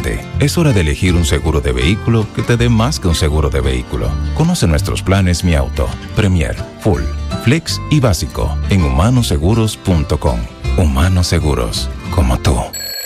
accidente. Es hora de elegir un seguro de vehículo que te dé más que un seguro de vehículo. Conoce nuestros planes Mi Auto, Premier, Full, Flex y Básico en humanoseguros.com. Humanos Seguros, como tú.